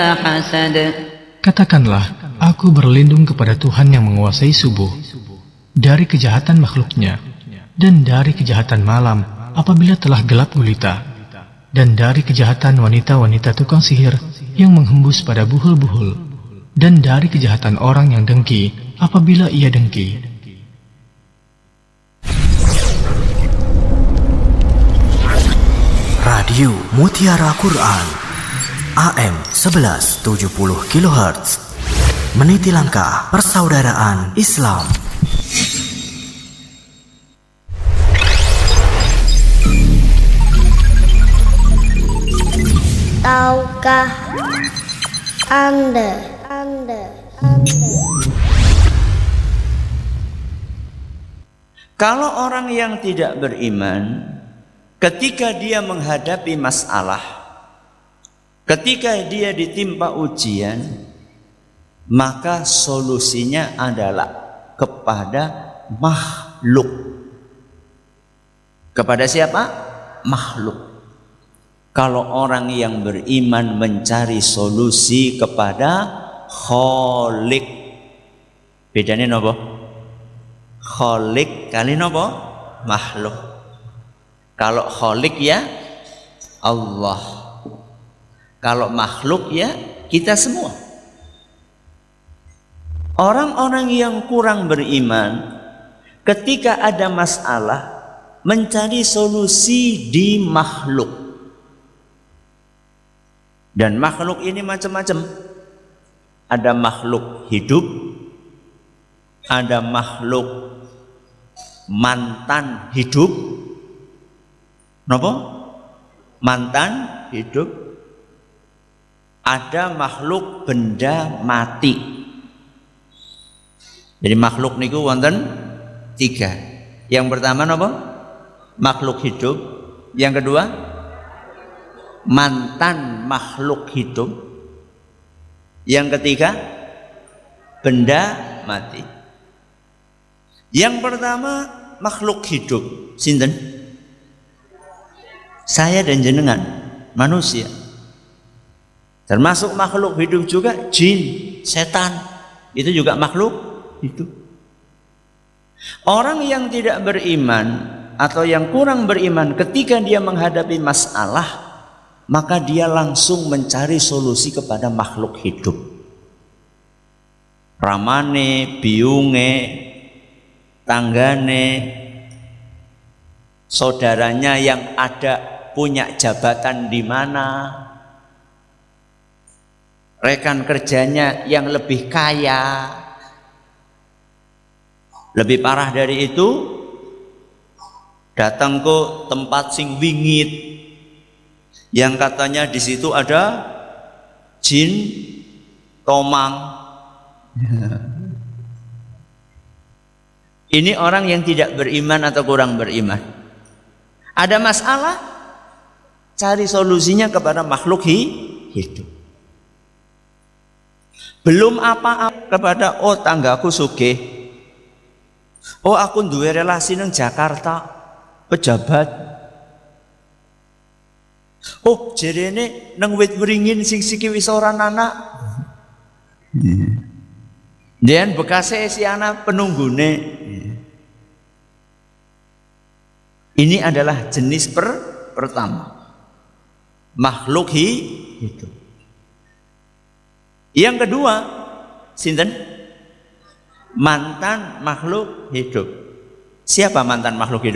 حسد. Katakanlah, aku berlindung kepada Tuhan yang menguasai subuh, dari kejahatan makhluknya, dan dari kejahatan malam apabila telah gelap gulita, dan dari kejahatan wanita-wanita tukang sihir yang menghembus pada buhul-buhul, dan dari kejahatan orang yang dengki apabila ia dengki. Radio Mutiara Quran AM 1170 kHz meniti langkah persaudaraan Islam. Tahukah Anda kalau orang yang tidak beriman, ketika dia menghadapi masalah, ketika dia ditimpa ujian, maka solusinya adalah kepada makhluk. Kepada siapa? Makhluk. Kalau orang yang beriman mencari solusi kepada Khalik, bedanya nopo? Khalik kali nopo? Makhluk. Kalau Khalik ya Allah, kalau makhluk ya kita semua. Orang-orang yang kurang beriman ketika ada masalah mencari solusi di makhluk. Dan makhluk ini macam-macam. Ada makhluk hidup, ada makhluk mantan hidup. Napa? Mantan hidup. Ada makhluk benda mati. Jadi makhluk niku wonten 3. Yang pertama napa? Makhluk hidup. Yang kedua mantan makhluk hidup. Yang ketiga benda mati. Yang pertama makhluk hidup. Sinten? Saya dan jenengan, manusia. Termasuk makhluk hidup juga jin, setan. Itu juga makhluk hidup. Orang yang tidak beriman atau yang kurang beriman ketika dia menghadapi masalah, maka dia langsung mencari solusi kepada makhluk hidup. Ramane, biunge, tanggane, saudaranya yang ada punya jabatan di mana, rekan kerjanya yang lebih kaya. Lebih parah dari itu, datang ke tempat sing wingit yang katanya di situ ada jin tomang. Ini orang yang tidak beriman atau kurang beriman. Ada masalah, cari solusinya kepada makhluk hidup. Belum apa-apa kepada tanggaku sugih. Aku duwe relasi nang Jakarta, pejabat. Jerene nang wit wringin sing siki wis ora anak. Dian bekase si anak penunggune. Ini adalah jenis pertama. Makhluk hidup. Yang kedua, sinten? Mantan makhluk hidup. Siapa mantan makhluk hidup?